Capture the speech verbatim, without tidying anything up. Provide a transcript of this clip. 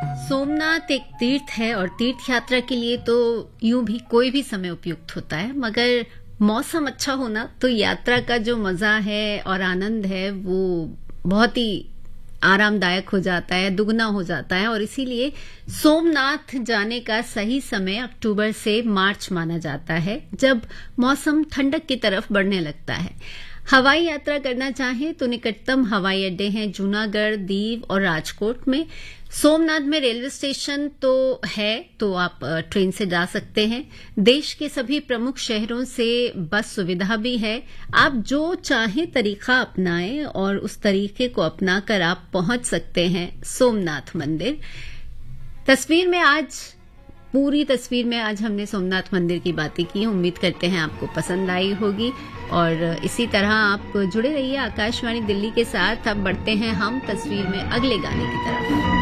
सोमनाथ एक तीर्थ है और तीर्थ यात्रा के लिए तो यूं भी कोई भी समय उपयुक्त होता है, मगर मौसम अच्छा होना तो यात्रा का जो मजा है और आनंद है वो बहुत ही आरामदायक हो जाता है, दुगना हो जाता है। और इसीलिए सोमनाथ जाने का सही समय अक्टूबर से मार्च माना जाता है, जब मौसम ठंडक की तरफ बढ़ने लगता है। हवाई यात्रा करना चाहें तो निकटतम हवाई अड्डे हैं जूनागढ़, दीव और राजकोट में। सोमनाथ में रेलवे स्टेशन तो है, तो आप ट्रेन से जा सकते हैं। देश के सभी प्रमुख शहरों से बस सुविधा भी है। आप जो चाहें तरीका अपनाएं और उस तरीके को अपनाकर आप पहुंच सकते हैं सोमनाथ मंदिर। तस्वीर में आज पूरी तस्वीर में आज हमने सोमनाथ मंदिर की बातें की। उम्मीद करते हैं आपको पसंद आई होगी और इसी तरह आप जुड़े रहिए आकाशवाणी दिल्ली के साथ। अब बढ़ते हैं हम तस्वीर में अगले गाने की तरफ।